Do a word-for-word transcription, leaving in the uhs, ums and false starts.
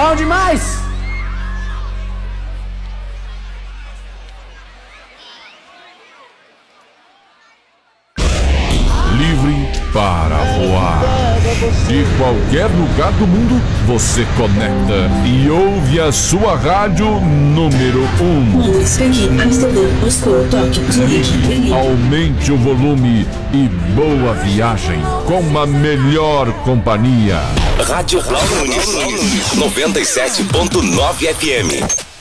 Bom demais! Livre para voar. De qualquer lugar do mundo, você conecta e ouve a sua rádio número um. Aumente o volume e boa viagem com a melhor companhia. Rádio Cláudio Muniz, noventa e sete ponto nove F M.